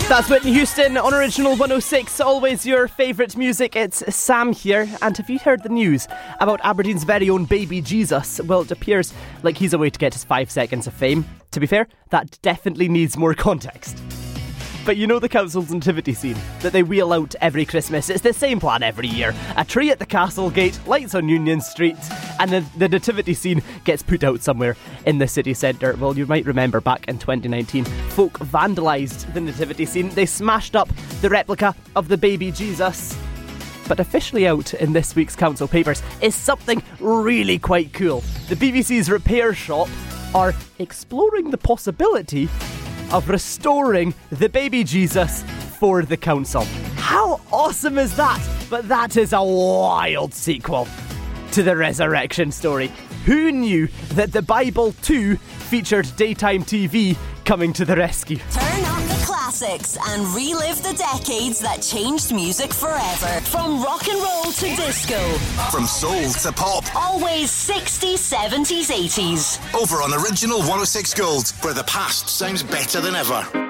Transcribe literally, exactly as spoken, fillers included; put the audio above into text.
That's Whitney Houston on Original one oh six. Always your favourite music. It's Sam here. And have you heard the news about Aberdeen's very own baby Jesus? Well, it appears like he's a way to get his five seconds of fame. To be fair, that definitely needs more context. But you know the council's nativity scene that they wheel out every Christmas? It's the same plan every year. A tree at the castle gate, lights on Union Street, and the, the nativity scene gets put out somewhere in the city centre. Well, you might remember back in twenty nineteen, folk vandalised the nativity scene. They smashed up the replica of the baby Jesus. But officially out in this week's council papers is something really quite cool. The B B C's repair shop are exploring the possibility of restoring the baby Jesus for the council. How awesome is that? But that is a wild sequel to the resurrection story. Who knew that the Bible too featured daytime T V coming to the rescue? Turn up the classics and relive the decades that changed music forever. From rock and roll to disco. From soul to pop. Always sixties, seventies, eighties. Over on Original one oh six Gold, where the past sounds better than ever.